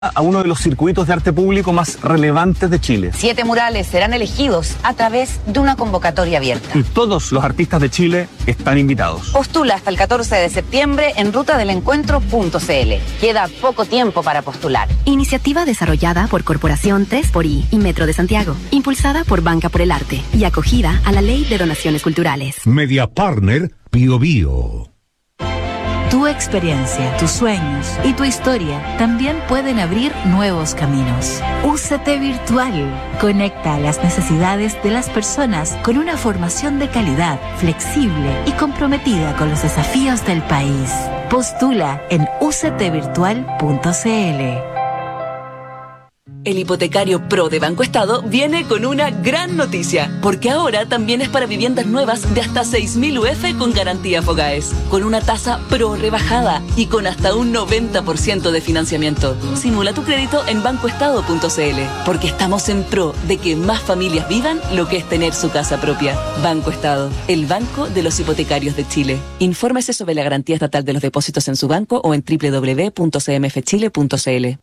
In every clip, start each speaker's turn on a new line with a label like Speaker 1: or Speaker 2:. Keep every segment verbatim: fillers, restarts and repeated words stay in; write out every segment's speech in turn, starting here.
Speaker 1: a uno de los circuitos de arte público más relevantes de Chile.
Speaker 2: Siete murales serán elegidos a través de una convocatoria abierta.
Speaker 1: Y todos los artistas de Chile están invitados.
Speaker 2: Postula hasta el catorce de septiembre en ruta del encuentro punto c l. Queda poco tiempo para postular.
Speaker 3: Iniciativa desarrollada por Corporación tres por I y Metro de Santiago, impulsada por Banca por el Arte y acogida a la Ley de Donaciones Culturales.
Speaker 4: Media Partner Bio Bio.
Speaker 5: Tu experiencia, tus sueños y tu historia también pueden abrir nuevos caminos. U C T Virtual conecta las necesidades de las personas con una formación de calidad, flexible y comprometida con los desafíos del país. Postula en u c t virtual punto c l.
Speaker 6: El hipotecario Pro de Banco Estado viene con una gran noticia, porque ahora también es para viviendas nuevas de hasta seis mil U F con garantía Fogaes, con una tasa Pro rebajada y con hasta un noventa por ciento de financiamiento. Simula tu crédito en banco estado punto c l, porque estamos en pro de que más familias vivan lo que es tener su casa propia. Banco Estado, el banco de los hipotecarios de Chile. Infórmese sobre la garantía estatal de los depósitos en su banco o en doble u doble u doble u punto c m f chile punto c l.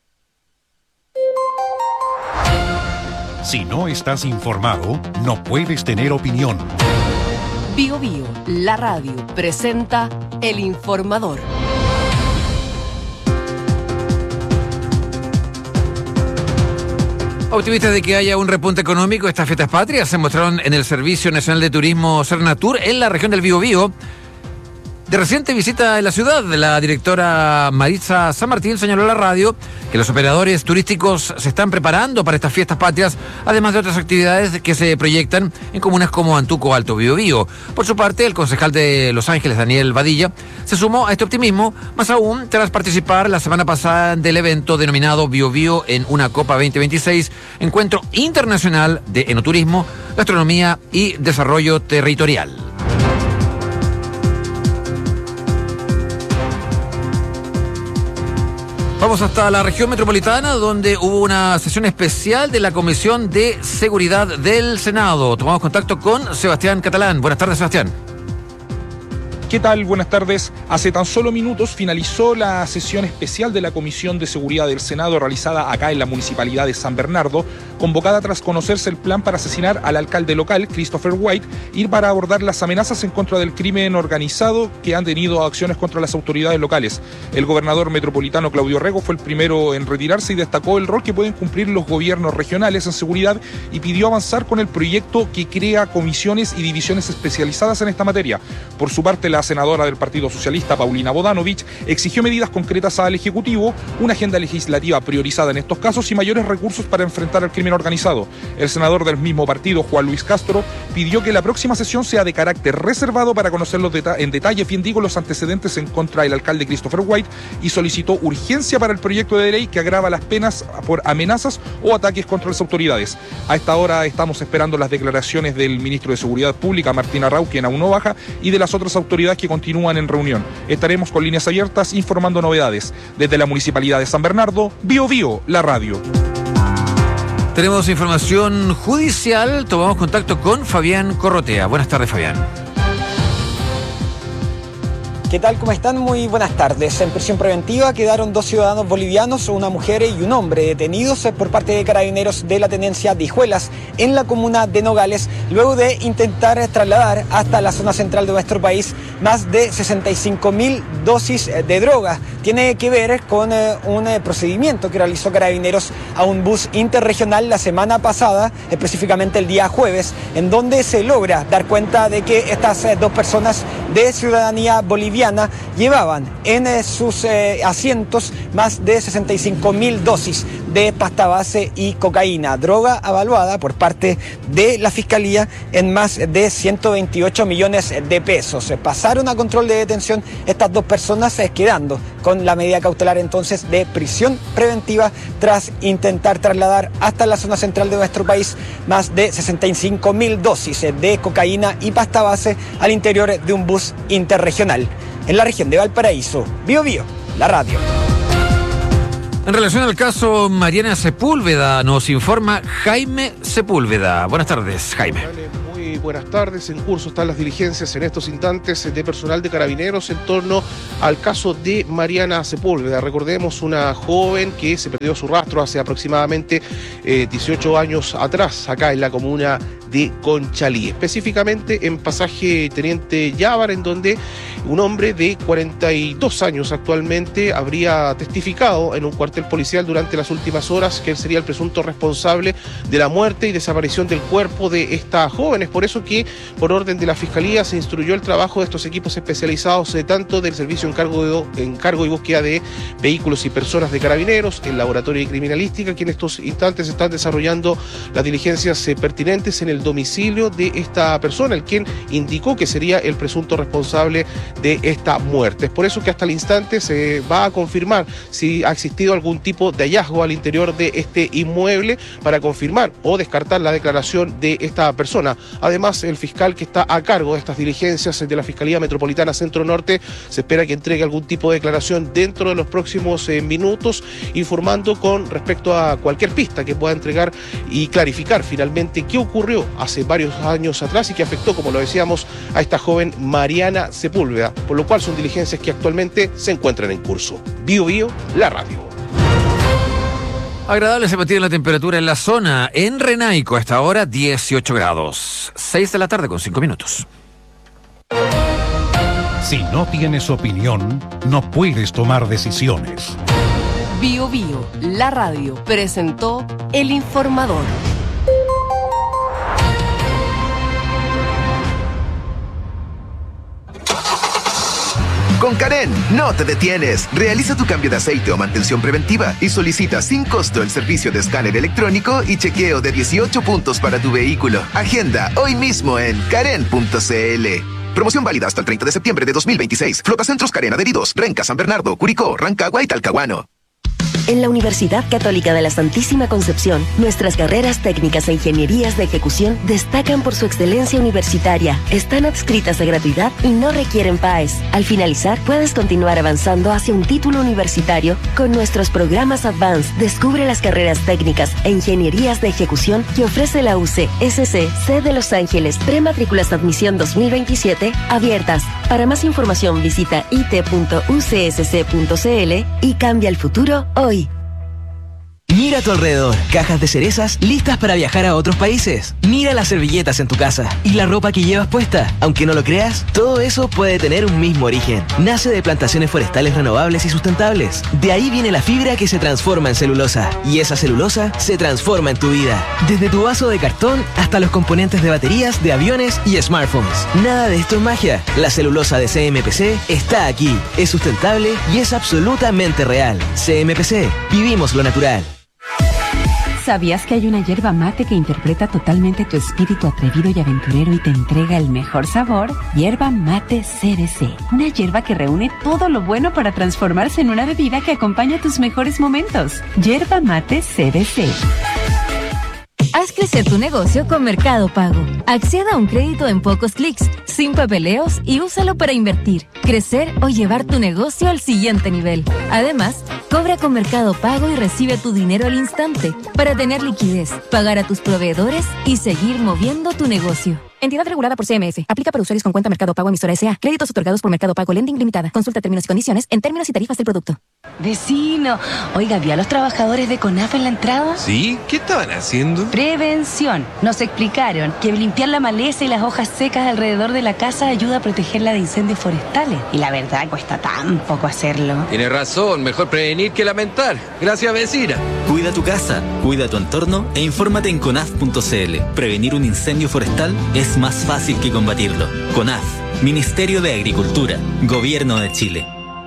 Speaker 4: Si no estás informado, no puedes tener opinión.
Speaker 7: Bio Bio, la radio, presenta El Informador.
Speaker 8: Optimistas de que haya un repunte económico, estas fiestas patrias se mostraron en el Servicio Nacional de Turismo Cernatur en la región del Biobío. De reciente visita en la ciudad, la directora Maritza San Martín señaló a la radio que los operadores turísticos se están preparando para estas fiestas patrias, además de otras actividades que se proyectan en comunas como Antuco, Alto Biobío. Por su parte, el concejal de Los Ángeles, Daniel Badilla, se sumó a este optimismo, más aún tras participar la semana pasada del evento denominado Biobío en una Copa veinte veintiséis, encuentro internacional de enoturismo, gastronomía y desarrollo territorial. Vamos hasta la región metropolitana, donde hubo una sesión especial de la Comisión de Seguridad del Senado. Tomamos contacto con Sebastián Catalán. Buenas tardes, Sebastián.
Speaker 9: ¿Qué tal? Buenas tardes. Hace tan solo minutos finalizó la sesión especial de la Comisión de Seguridad del Senado realizada acá en la Municipalidad de San Bernardo, convocada tras conocerse el plan para asesinar al alcalde local, Christopher White, y para abordar las amenazas en contra del crimen organizado que han tenido acciones contra las autoridades locales. El gobernador metropolitano Claudio Rego fue el primero en retirarse y destacó el rol que pueden cumplir los gobiernos regionales en seguridad y pidió avanzar con el proyecto que crea comisiones y divisiones especializadas en esta materia. Por su parte, la La senadora del Partido Socialista, Paulina Bodanovich, exigió medidas concretas al Ejecutivo, una agenda legislativa priorizada en estos casos y mayores recursos para enfrentar al crimen organizado. El senador del mismo partido, Juan Luis Castro, pidió que la próxima sesión sea de carácter reservado para conocer los deta- en detalle, bien digo, los antecedentes en contra del alcalde Christopher White y solicitó urgencia para el proyecto de ley que agrava las penas por amenazas o ataques contra las autoridades. A esta hora estamos esperando las declaraciones del ministro de Seguridad Pública, Martín Arrau, quien aún no baja, y de las otras autoridades que continúan en reunión. Estaremos con líneas abiertas informando novedades. Desde la Municipalidad de San Bernardo, Bio Bio, la radio.
Speaker 8: Tenemos información judicial, tomamos contacto con Fabián Corrotea. Buenas tardes, Fabián.
Speaker 10: ¿Qué tal? ¿Cómo están? Muy buenas tardes. En prisión preventiva quedaron dos ciudadanos bolivianos, una mujer y un hombre, detenidos por parte de carabineros de la tenencia de Hijuelas en la comuna de Nogales, luego de intentar trasladar hasta la zona central de nuestro país más de sesenta y cinco mil dosis de droga. Tiene que ver con eh, un eh, procedimiento que realizó carabineros a un bus interregional la semana pasada, específicamente el día jueves, en donde se logra dar cuenta de que estas eh, dos personas de ciudadanía boliviana llevaban en eh, sus eh, asientos más de sesenta y cinco mil dosis de pasta base y cocaína, droga avaluada por parte de la Fiscalía en más de ciento veintiocho millones de pesos. Pasaron a control de detención estas dos personas, eh, quedando con la medida cautelar entonces de prisión preventiva tras intentar trasladar hasta la zona central de nuestro país más de sesenta y cinco mil dosis de cocaína y pasta base al interior de un bus interregional. En la región de Valparaíso, Bio Bio, la radio.
Speaker 8: En relación al caso Mariana Sepúlveda, nos informa Jaime Sepúlveda. Buenas tardes, Jaime.
Speaker 9: Muy
Speaker 11: Muy buenas tardes. En curso están las diligencias en estos instantes de personal de Carabineros en torno al caso de Mariana Sepúlveda. Recordemos, una joven que se perdió su rastro hace aproximadamente eh, dieciocho años atrás, acá en la comuna de Conchalí, específicamente en pasaje Teniente Llávar, en donde un hombre de cuarenta y dos años actualmente habría testificado en un cuartel policial durante las últimas horas que él sería el presunto responsable de la muerte y desaparición del cuerpo de esta joven. Es por eso que, por orden de la Fiscalía, se instruyó el trabajo de estos equipos especializados, de tanto del Servicio Encargo, de, Encargo y Búsqueda de Vehículos y Personas de Carabineros, el Laboratorio de Criminalística, que en estos instantes están desarrollando las diligencias eh, pertinentes en el domicilio de esta persona, el quien indicó que sería el presunto responsable de esta muerte. Es por eso que hasta el instante se va a confirmar si ha existido algún tipo de hallazgo al interior de este inmueble para confirmar o descartar la declaración de esta persona. Además, el fiscal que está a cargo de estas diligencias de la Fiscalía Metropolitana Centro Norte se espera que entregue algún tipo de declaración dentro de los próximos eh, minutos, informando con respecto a cualquier pista que pueda entregar y clarificar finalmente qué ocurrió hace varios años atrás y que afectó, como lo decíamos, a esta joven Mariana Sepúlveda, por lo cual son diligencias que actualmente se encuentran en curso. Bío Bío, la radio.
Speaker 8: Agradable se mantiene la temperatura en la zona. En Renaico, hasta ahora dieciocho grados. seis de la tarde con cinco minutos.
Speaker 4: Si no tienes opinión, no puedes tomar decisiones.
Speaker 7: Bío Bío, la radio, presentó El Informador.
Speaker 12: Con Karen, no te detienes. Realiza tu cambio de aceite o mantención preventiva y solicita sin costo el servicio de escáner electrónico y chequeo de dieciocho puntos para tu vehículo. Agenda hoy mismo en karen punto c l. Promoción válida hasta el treinta de septiembre de dos mil veintiséis. Flotacentros Karen adheridos: Renca, San Bernardo, Curicó, Rancagua y Talcahuano.
Speaker 13: En la Universidad Católica de la Santísima Concepción, nuestras carreras técnicas e ingenierías de ejecución destacan por su excelencia universitaria. Están adscritas a gratuidad y no requieren P A E S. Al finalizar, puedes continuar avanzando hacia un título universitario con nuestros programas Advanced. Descubre las carreras técnicas e ingenierías de ejecución que ofrece la U C S C C de Los Ángeles. Prematrículas de admisión dos mil veintisiete abiertas. Para más información visita i t punto u c s c punto c l y cambia el futuro hoy.
Speaker 14: Mira a tu alrededor, cajas de cerezas listas para viajar a otros países. Mira las servilletas en tu casa y la ropa que llevas puesta. Aunque no lo creas, todo eso puede tener un mismo origen. Nace de plantaciones forestales renovables y sustentables. De ahí viene la fibra que se transforma en celulosa. Y esa celulosa se transforma en tu vida. Desde tu vaso de cartón hasta los componentes de baterías de aviones y smartphones. Nada de esto es magia. La celulosa de C M P C está aquí. Es sustentable y es absolutamente real. C M P C. Vivimos lo natural.
Speaker 15: ¿Sabías que hay una yerba mate que interpreta totalmente tu espíritu atrevido y aventurero y te entrega el mejor sabor? Yerba Mate C B C. Una yerba que reúne todo lo bueno para transformarse en una bebida que acompaña tus mejores momentos. Yerba Mate C B C.
Speaker 16: Haz crecer tu negocio con Mercado Pago. Acceda a un crédito en pocos clics, sin papeleos y úsalo para invertir, crecer o llevar tu negocio al siguiente nivel. Además, cobra con Mercado Pago y recibe tu dinero al instante para tener liquidez, pagar a tus proveedores y seguir moviendo tu negocio. Entidad regulada por C M F. Aplica para usuarios con cuenta Mercado Pago emisora S A. Créditos otorgados por Mercado Pago Lending Limitada. Consulta términos y condiciones en términos y tarifas del producto.
Speaker 17: Vecino, oiga, ¿vi a los trabajadores de CONAF en la entrada?
Speaker 18: ¿Sí? ¿Qué estaban haciendo?
Speaker 17: Prevención. Nos explicaron que limpiar la maleza y las hojas secas alrededor de la casa ayuda a protegerla de incendios forestales. Y la verdad, cuesta tan poco hacerlo.
Speaker 18: Tiene razón, mejor prevenir que lamentar. Gracias, vecina.
Speaker 19: Cuida tu casa, cuida tu entorno e infórmate en conaf punto c l. Prevenir un incendio forestal es más fácil que combatirlo. CONAF, Ministerio de Agricultura, Gobierno de Chile.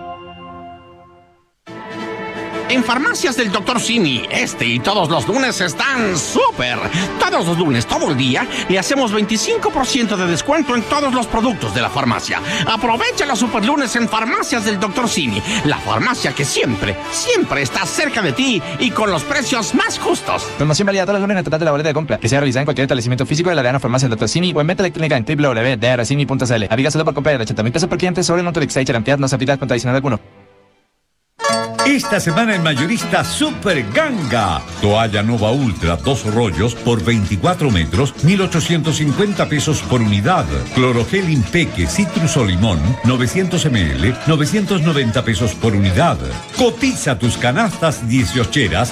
Speaker 20: En Farmacias del doctor Simi, este y todos los lunes están súper. Todos los lunes, todo el día, le hacemos veinticinco por ciento de descuento en todos los productos de la farmacia. Aprovecha los super lunes en Farmacias del doctor Simi, la farmacia que siempre, siempre está cerca de ti y con los precios más justos.
Speaker 21: Promoción válida todos los lunes en el total de la boleta de compra, que sea realizada en cualquier establecimiento físico de la Arena Farmacia del doctor Simi o en venta electrónica en w w w punto d r simi punto c l. Aplica solo por compra de ochenta mil pesos por cliente sobre el monto de exchange, cantidad no se aplica con tradicional alguno.
Speaker 1: Esta semana en Mayorista Super Ganga. Toalla Nova Ultra, dos rollos por veinticuatro metros, mil ochocientos cincuenta pesos por unidad. Clorogel Impeque Citrus o Limón, novecientos mililitros, novecientos noventa pesos por unidad. Cotiza tus canastas dieciocheras